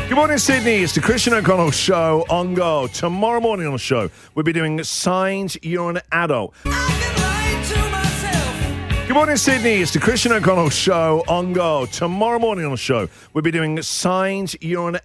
Good morning, Sydney. It's the Christian O'Connell Show on Go. Tomorrow morning on the show, we'll be doing Signs You're an Adult. Good morning, Sydney. It's the Christian O'Connell Show on Go. Tomorrow morning on the show, we'll be doing Signs You're an